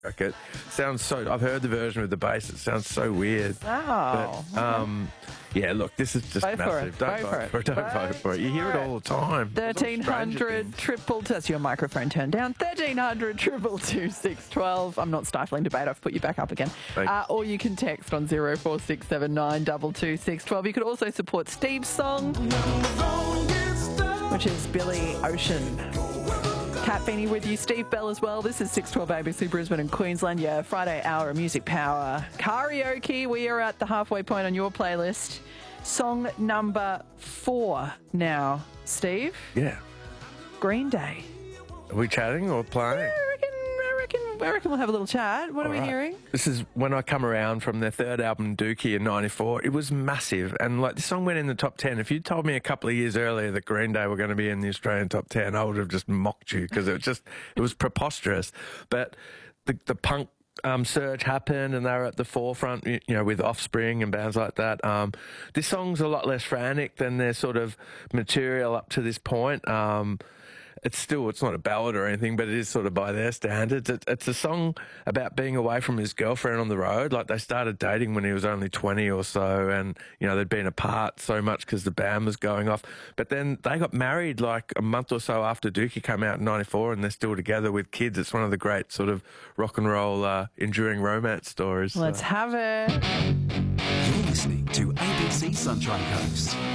Like it sounds so. I've heard the version with the bass. It sounds so weird. Oh. But, yeah, look, this is just Vote for massive. it. Don't Vote vote for it. Don't vote for it. You hear it all the time. 1300 triple. That's your microphone turned down. 1300 222 I'm not stifling debate. I've put you back up again. Or you can text on 0467 226 You could also support Steve's song, which is Billy Ocean. Kat Feeney with you, Steve Bell as well. This is 612 ABC Brisbane and Queensland. Yeah, Friday hour of Music Power. Karaoke, we are at the halfway point on your playlist. Song number 4 now, Steve. Yeah. Green Day. Are we chatting or playing? Yeah, I reckon we'll have a little chat. What are we hearing? This is When I Come Around from their third album, Dookie, in 94. It was massive. And like this song went in the top 10. If you told me a couple of years earlier that Green Day were going to be in the Australian top 10, I would have just mocked you because it was preposterous. But the punk surge happened and they were at the forefront, you know, with Offspring and bands like that. This song's a lot less frantic than their sort of material up to this point. It's not a ballad or anything, but it is sort of by their standards. It's a song about being away from his girlfriend on the road. Like they started dating when he was only 20 or so, and you know they'd been apart so much because the band was going off. But then they got married like a month or so after Dookie came out in 94, and they're still together with kids. It's one of the great sort of rock and roll enduring romance stories. Let's have it. You're listening to ABC Sunshine Coast.